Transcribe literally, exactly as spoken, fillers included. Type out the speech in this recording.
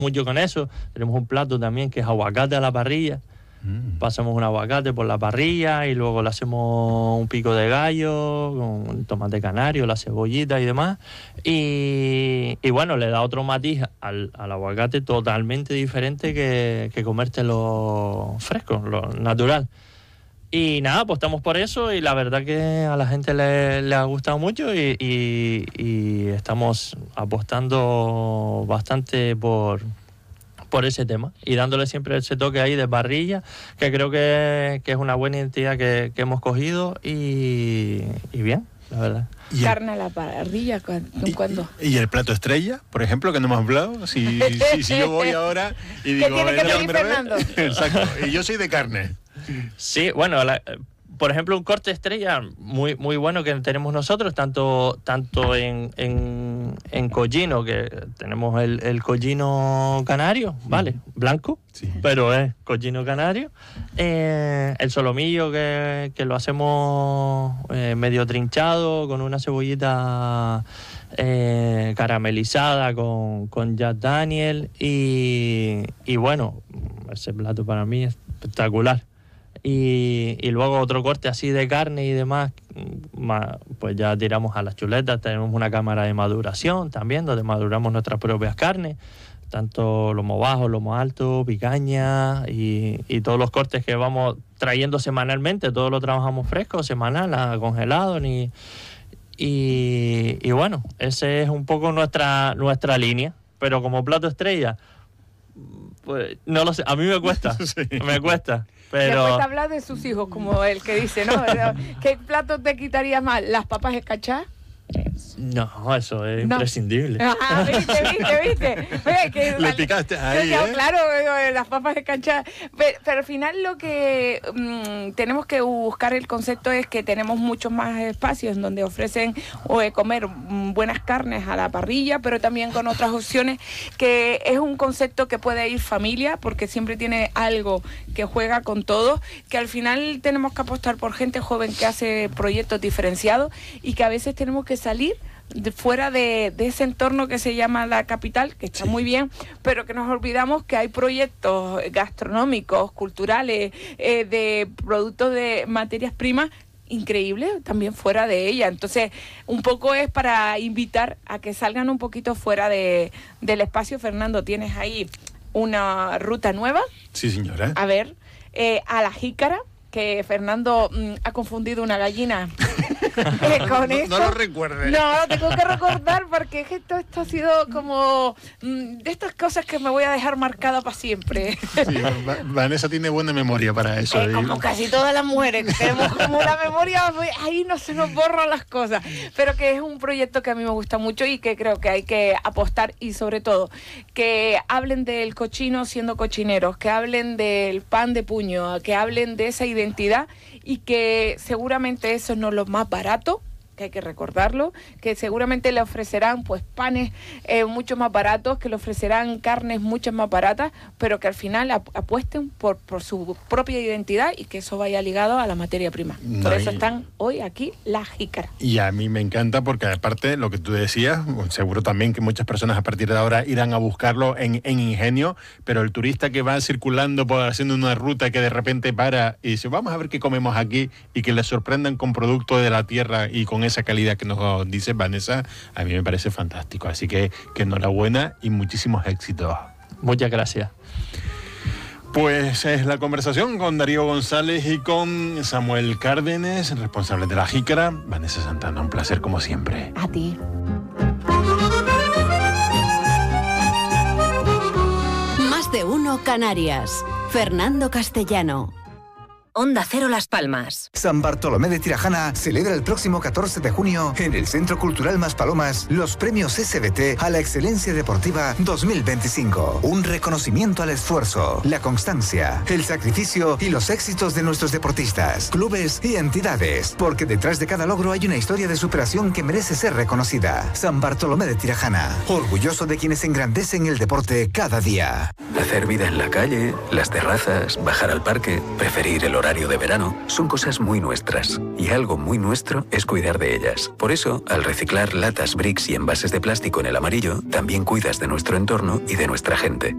mucho con eso. Tenemos un plato también que es aguacate a la parrilla. Mm. Pasamos un aguacate por la parrilla y luego le hacemos un pico de gallo con tomate canario, la cebollita y demás. Y, y bueno, le da otro matiz al, al aguacate totalmente diferente que, que comértelo fresco, lo natural. Y nada, apostamos por eso y la verdad que a la gente le, le ha gustado mucho y, y, y estamos apostando bastante por... por ese tema y dándole siempre ese toque ahí de parrilla, que creo que, que es una buena identidad que, que hemos cogido y, y bien, la verdad. ¿Y carne a la parrilla? ¿Cuándo? ¿Y, ¿Y el plato estrella, por ejemplo, que no hemos hablado? Si, si, si yo voy ahora y digo... ¿Qué tiene que pedir Fernando? Exacto, y yo soy de carne. Sí, bueno, la, por ejemplo, un corte estrella muy muy bueno que tenemos nosotros, tanto tanto en, en, en collino, que tenemos el, el collino canario, ¿vale? Blanco, sí. Pero es collino canario. Eh, el solomillo, que, que lo hacemos eh, medio trinchado, con una cebollita eh, caramelizada con, con Jack Daniel. Y, y bueno, ese plato para mí es espectacular. Y, y luego otro corte así de carne y demás, pues ya tiramos a las chuletas. Tenemos una cámara de maduración también, donde maduramos nuestras propias carnes, tanto lomo bajo, lomo alto, picaña y, y todos los cortes que vamos trayendo semanalmente. Todo lo trabajamos fresco, semanal, nada congelado, ni y, y bueno, ese es un poco nuestra, nuestra línea. Pero como plato estrella, pues no lo sé, a mí me cuesta, sí. me cuesta. Pero... Le cuesta hablar de sus hijos, como el que dice, ¿no? ¿Qué plato te quitaría más? ¿Las papas escachadas? No, eso es no. imprescindible. Ah, viste, viste, viste. Oye, que, Le picaste ahí, yo, ¿eh? Claro, las papas escachadas. Pero, pero al final lo que mmm, tenemos que buscar el concepto es que tenemos muchos más espacios en donde ofrecen o eh, comer mmm, buenas carnes a la parrilla, pero también con otras opciones, que es un concepto que puede ir familia, porque siempre tiene algo que juega con todo, que al final tenemos que apostar por gente joven que hace proyectos diferenciados y que a veces tenemos que salir de fuera de, de ese entorno que se llama la capital, que está sí. muy bien, pero que nos olvidamos que hay proyectos gastronómicos, culturales, eh, de productos de materias primas increíbles también fuera de ella. Entonces, un poco es para invitar a que salgan un poquito fuera de, del espacio. Fernando, ¿tienes ahí una ruta nueva? Sí, señora. A ver, eh, a la jícara, que Fernando mmm, ha confundido una gallina eh, con no, esto. No lo recuerdes. No, lo tengo que recordar porque esto, esto ha sido como mmm, de estas cosas que me voy a dejar marcada para siempre. Sí, Vanessa tiene buena memoria para eso. Eh, como casi todas las mujeres, tenemos como la memoria, ahí no se nos borran las cosas. Pero que es un proyecto que a mí me gusta mucho y que creo que hay que apostar, y sobre todo que hablen del cochino siendo cochineros, que hablen del pan de puño, que hablen de esa identidad identidad y que seguramente eso no es lo más barato, que hay que recordarlo, que seguramente le ofrecerán pues panes eh, mucho más baratos, que le ofrecerán carnes mucho más baratas, pero que al final ap apuesten por, por su propia identidad y que eso vaya ligado a la materia prima. No, por eso y... están hoy aquí la jícara. Y a mí me encanta porque aparte lo que tú decías, seguro también que muchas personas a partir de ahora irán a buscarlo en, en Ingenio, pero el turista que va circulando por haciendo una ruta que de repente para y dice vamos a ver qué comemos aquí y que le sorprendan con productos de la tierra y con esa calidad que nos dice Vanessa, a mí me parece fantástico. Así que, que enhorabuena y muchísimos éxitos. Muchas gracias. Pues es la conversación con Darío González y con Samuel Cárdenes, responsables de la jícara. Vanessa Santana, un placer como siempre. A ti. Más de uno Canarias. Fernando Castellano. Onda Cero Las Palmas. San Bartolomé de Tirajana celebra el próximo catorce de junio en el Centro Cultural Maspalomas los premios S B T a la excelencia deportiva dos mil veinticinco. Un reconocimiento al esfuerzo, la constancia, el sacrificio y los éxitos de nuestros deportistas, clubes y entidades, porque detrás de cada logro hay una historia de superación que merece ser reconocida. San Bartolomé de Tirajana, orgulloso de quienes engrandecen el deporte cada día. Hacer vida en la calle, las terrazas, bajar al parque, preferir el horario de verano, son cosas muy nuestras. Y algo muy nuestro es cuidar de ellas. Por eso, al reciclar latas, bricks y envases de plástico en el amarillo, también cuidas de nuestro entorno y de nuestra gente.